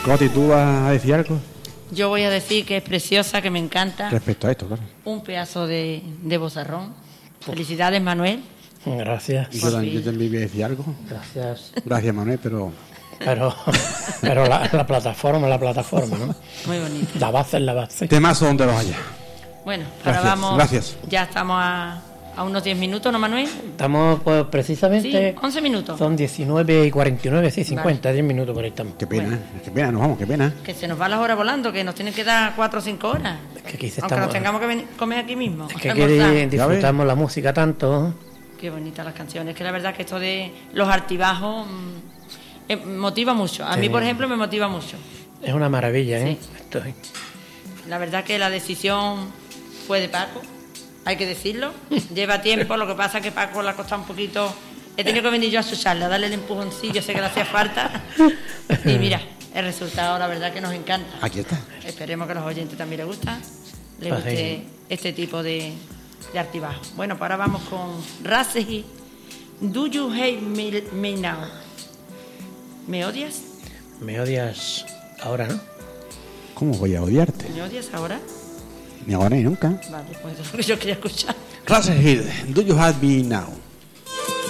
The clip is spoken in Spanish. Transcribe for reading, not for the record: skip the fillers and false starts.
Coti, ¿tú vas a decir algo? Yo voy a decir que es preciosa, que me encanta. Respecto a esto, claro. Un pedazo de bozarrón. Felicidades, Manuel. Gracias. Yo también voy a decir algo. Gracias. Gracias, Manuel, pero la plataforma, ¿no? Muy bonito. La base es la base. temazo donde los haya. Bueno, Gracias, ahora vamos. gracias. Ya estamos a unos 10 minutos, ¿no, Manuel? Estamos, pues, precisamente... Sí, 11 minutos. Son 19:49, sí, 50, Vale. 10 minutos por ahí estamos. Qué pena, Bueno. qué pena, nos vamos, qué pena. Que se nos va las horas volando, que nos tienen que dar 4 o 5 horas. Es que aquí Aunque nos tengamos que comer aquí mismo. Es que almorzar. aquí disfrutamos la música tanto. Qué bonitas las canciones. Que la verdad que esto de los altibajos motiva mucho. A mí, por ejemplo, me motiva mucho. Es una maravilla, ¿eh? Sí. Esto es- La verdad que la decisión fue de Paco, hay que decirlo. Lleva tiempo, lo que pasa es que Paco le ha costado un poquito. He tenido que venir yo a su charla, a darle el empujoncillo, sé que le hacía falta. Y mira, el resultado, la verdad que nos encanta. Aquí está. Esperemos que a los oyentes también les guste, les Pues guste sí. este tipo de altibajo. Bueno, pues ahora vamos con Rasehi. Do you hate me now? ¿Me odias? Me odias ahora, ¿no? ¿Cómo voy a odiarte? ¿Me odias ahora? Ni ahora ni nunca. Vale, pues eso es lo que yo quería escuchar. Razorhead, do you have me now?